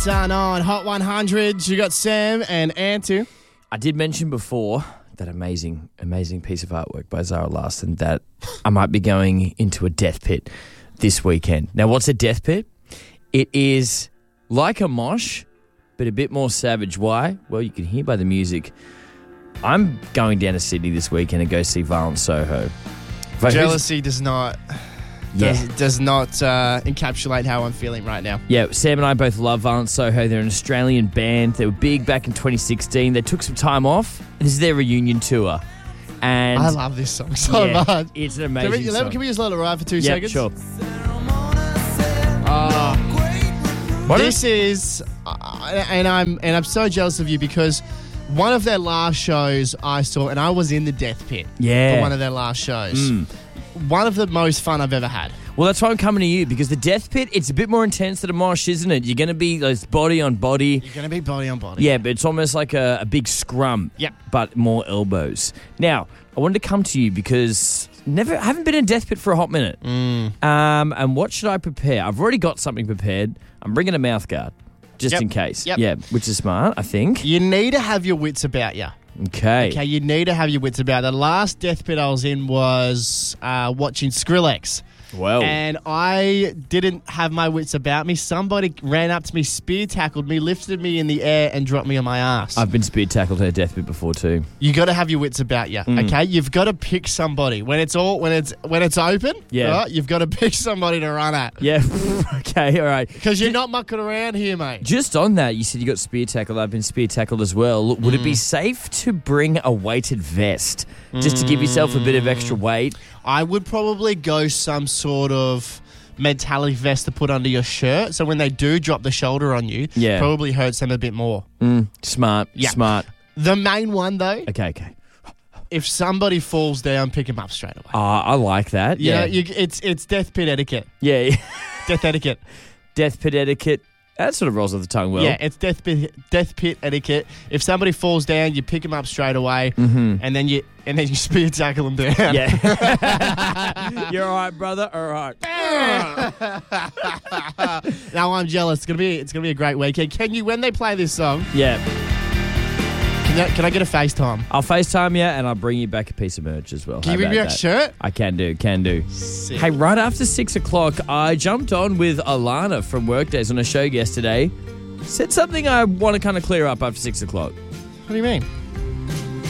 Done on Hot 100. You got Sam and Antu. I did mention before that amazing piece of artwork by Zara Larsson that I might be going into a death pit this weekend. Now, what's a death pit? It is like a mosh, but a bit more savage. Why? Well, you can hear by the music. I'm going down to Sydney this weekend and go see Valence Soho. Jealousy does not encapsulate how I'm feeling right now. Yeah, Sam and I both love Valence Soho. They're an Australian band. They were big back in 2016. They took some time off. This is their reunion tour. And I love this song so much. It's an amazing song. Can we just let it ride for 2 Yeah, seconds? sure. This is, and I'm so jealous of you because one of their last shows I saw, and I was in the death pit for one of their last shows. One of the most fun I've ever had. Well, that's why I'm coming to you, because the death pit, it's a bit more intense than a mosh, isn't it? You're going to be those body on body. You're going to be body on body. Yeah, but it's almost like a big scrum. Yep. But more elbows. Now, I wanted to come to you because haven't been in a death pit for a hot minute. And what should I prepare? I've already got something prepared. I'm bringing a mouth guard, just in case. Yep. Yeah, which is smart, I think. You need to have your wits about you. Okay, you need to have your wits about. The last death pit I was in was watching Skrillex. Well, and I didn't have my wits about me. Somebody ran up to me, spear tackled me, lifted me in the air, and dropped me on my ass. I've been spear tackled at a death pit before too. You got to have your wits about you. Okay, you've got to pick somebody when it's open. Yeah, right? You've got to pick somebody to run at. Yeah, okay, all right. Because you're not mucking around here, mate. Just on that, you said you got spear tackled. I've been spear tackled as well. Would it be safe to bring a weighted vest just to give yourself a bit of extra weight? I would probably go some sort of metallic vest to put under your shirt, so when they do drop the shoulder on you, probably hurts them a bit more. Smart. The main one, though, okay. If somebody falls down, pick them up straight away. I like that. Yeah, it's death pit etiquette. Yeah, death etiquette. Death pit etiquette. That sort of rolls off the tongue well. Yeah, it's death pit etiquette. If somebody falls down, you pick them up straight away, and then you spear tackle them down. Yeah, you're all right, brother. All right. Now I'm jealous. It's gonna be a great weekend. Can you, when they play this song? Yeah. Can I get a FaceTime? I'll FaceTime you, and I'll bring you back a piece of merch as well. Can you bring me a shirt? I can do. Sick. Hey, right after 6 o'clock, I jumped on with Alana from Workdays on a show yesterday. Said something I want to kind of clear up after 6 o'clock. What do you mean?